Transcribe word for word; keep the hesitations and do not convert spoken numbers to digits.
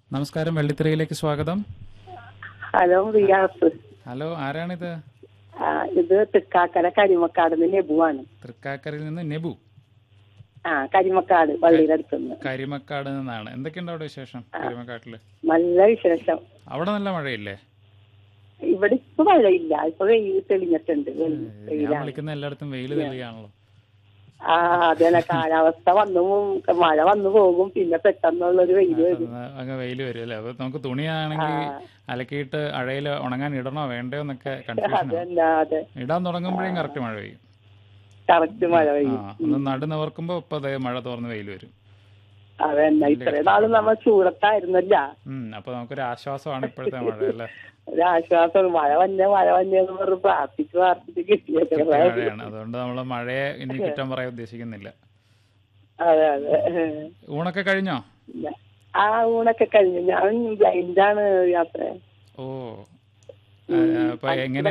നമസ്കാരം, വെള്ളിത്തിരയിലേക്ക് സ്വാഗതം. Hello Riyas. Hello, ആരാണിത്? ആ, ഇത് തൃക്കാക്കര കരിമക്കാട് നെബുവാണ്. തൃക്കാക്കരയിൽ നിന്ന് നെബു. ആ കരിമക്കാട് പള്ളിയുടെ അടുത്തുനിന്ന്. കരിമക്കാട് നിന്നാണ്. എന്തൊക്കെയുണ്ട് അവിടെ വിശേഷം? കരിമക്കാട്ടില് നല്ല വിശേഷം. അവിടെ നല്ല മഴയില്ലേ? ഇവിടെ ഇപ്പൊ മഴയില്ല, ഇപ്പൊ വെയിൽ തെളിഞ്ഞിട്ടുണ്ട്. ഞാൻ വെയിലാണ്. വിളിക്കുന്ന എല്ലായിടത്തും വെയിൽ തെളിയാണല്ലോ. ആ അതന്നെ, കാലാവസ്ഥ വന്നു മഴ വന്നു പോകും, പിന്നെ പെട്ടെന്നുള്ളൊരു വെയിൽ വരും. അങ്ങ് വെയിൽ വരും അല്ലേ? അപ്പൊ നമുക്ക് തുണിയാണെങ്കിൽ അലക്കിയിട്ട് അഴയിൽ ഉണങ്ങാൻ ഇടണോ വേണ്ടയോ എന്നൊക്കെ കൺഫ്യൂഷൻ. അതല്ല അതെ, ഇടാൻ തുടങ്ങുമ്പോഴേയും കറക്റ്റ് മഴ പെയ്യും. കറക്റ്റ് മഴ പെയ്യും. ആ, ഒന്ന് നടു നിവർക്കുമ്പോ ഇപ്പൊ അതേ മഴ തോർന്ന് വെയിൽ വരും. അതന്നെ, ഇത്രയും നാളും നമ്മൾ ചൂടത്തായിരുന്നല്ല. ഉം അപ്പൊ നമുക്കൊരു ആശ്വാസമാണ് ഇപ്പോഴത്തെ മഴ അല്ലേ? ഒരാശ്വാസം. മഴ വന്നേ മഴ വന്നേന്ന് പറഞ്ഞ് പ്രാർത്ഥിച്ച് പ്രാർത്ഥിച്ച് കിട്ടിയത് മഴയാണ്. അതുകൊണ്ട് നമ്മള് മഴയെ ഇനി കുറ്റം പറയാൻ ഉദ്ദേശിക്കുന്നില്ല. അതെ അതെ. ഊണൊക്കെ കഴിഞ്ഞോ? ആ ഊണൊക്കെ കഴിഞ്ഞു. ഞാൻ ബ്ലൈൻഡാണ് യാത്ര. ഓ, അപ്പൊ എങ്ങനെ